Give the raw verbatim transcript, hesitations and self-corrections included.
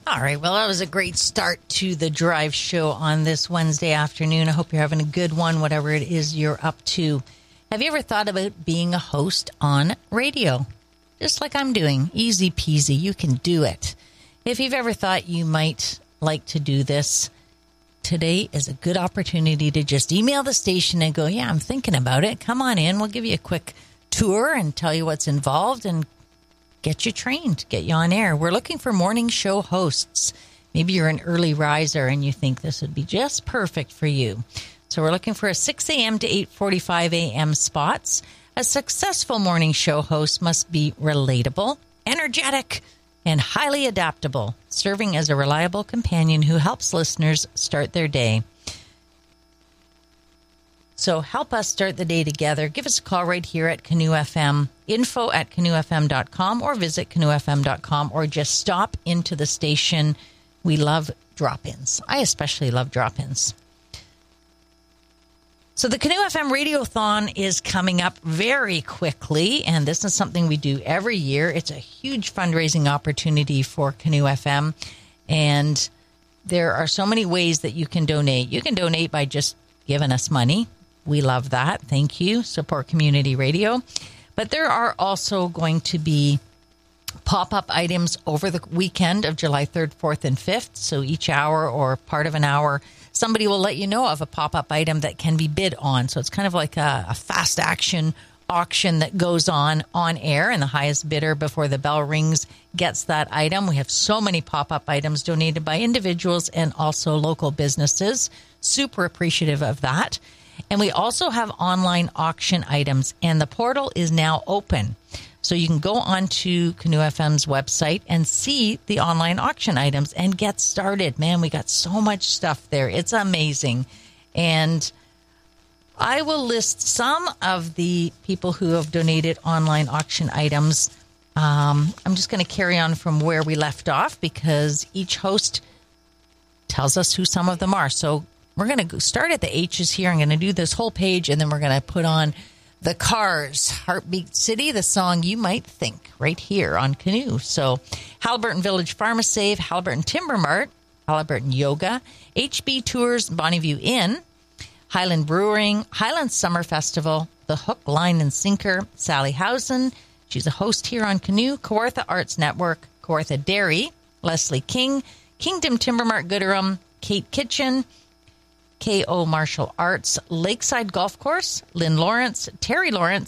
All right. Well, that was a great start to the drive show on this Wednesday afternoon. I hope you're having a good one, whatever it is you're up to. Have you ever thought about being a host on radio? Just like I'm doing. Easy peasy. You can do it. If you've ever thought you might like to do this, today is a good opportunity to just email the station and go, yeah, I'm thinking about it. Come on in. We'll give you a quick tour and tell you what's involved and get you trained, get you on air. We're looking for morning show hosts. Maybe you're an early riser and you think this would be just perfect for you. So we're looking for a six a.m. to eight forty-five a.m. spots. A successful morning show host must be relatable, energetic, and highly adaptable, serving as a reliable companion who helps listeners start their day. So help us start the day together. Give us a call right here at Canoe F M, info at canoe f m dot com, or visit canoe f m dot com, or just stop into the station. We love drop-ins. I especially love drop-ins. So the Canoe F M Radiothon is coming up very quickly, and this is something we do every year. It's a huge fundraising opportunity for Canoe F M, and there are so many ways that you can donate. You can donate by just giving us money. We love that. Thank you. Support community radio. But there are also going to be pop-up items over the weekend of July third, fourth, and fifth. So each hour or part of an hour, somebody will let you know of a pop-up item that can be bid on. So it's kind of like a, a fast action auction that goes on on air, and the highest bidder before the bell rings gets that item. We have so many pop-up items donated by individuals and also local businesses. Super appreciative of that. And we also have online auction items, and the portal is now open. So you can go onto Canoe F M's website and see the online auction items and get started. Man, we got so much stuff there. It's amazing. And I will list some of the people who have donated online auction items. Um, I'm just going to carry on from where we left off because each host tells us who some of them are. So we're going to start at the H's here. I'm going to do this whole page, and then we're going to put on the Cars, Heartbeat City, the song You Might Think, right here on Canoe. So Haliburton Village Pharmasave, Haliburton Timber Mart, Haliburton Yoga, H B Tours, Bonneview Inn, Highland Brewing, Highland Summer Festival, The Hook, Line, and Sinker, Sally Housen. She's a host here on Canoe. Kawartha Arts Network, Kawartha Dairy, Leslie King, Kingdom Timber Mart Gooderham, Kate Kitchen, K O Martial Arts, Lakeside Golf Course, Lynn Lawrence, Terry Lawrence,